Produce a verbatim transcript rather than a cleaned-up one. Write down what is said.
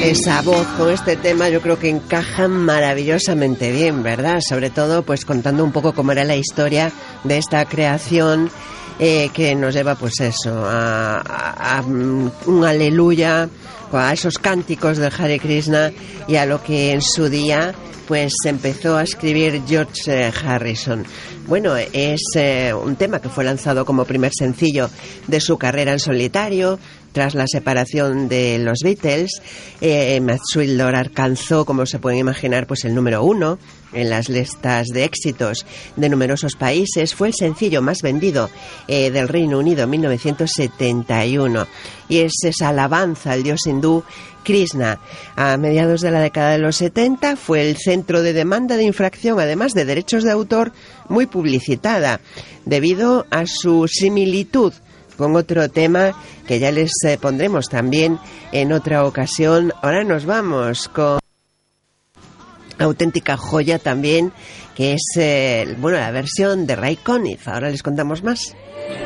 Esa voz con este tema yo creo que encaja maravillosamente bien, ¿verdad? Sobre todo pues contando un poco cómo era la historia de esta creación eh, que nos lleva pues eso, a, a, a un aleluya, a esos cánticos del Hare Krishna y a lo que en su día pues empezó a escribir George eh, Harrison. Bueno, es eh, un tema que fue lanzado como primer sencillo de su carrera en solitario. Tras la separación de los Beatles, eh, Matt Sweet Lord alcanzó, como se pueden imaginar, pues el número uno en las listas de éxitos de numerosos países. Fue el sencillo más vendido eh, del Reino Unido en mil novecientos setenta y uno. Y es esa alabanza al dios hindú Krishna. A mediados de la década de los setenta fue el centro de demanda de infracción, además de derechos de autor, muy publicitada, debido a su similitud con otro tema que ya les eh, pondremos también en otra ocasión. Ahora nos vamos con auténtica joya también, que es eh, bueno, la versión de Ray Conniff. Ahora les contamos más.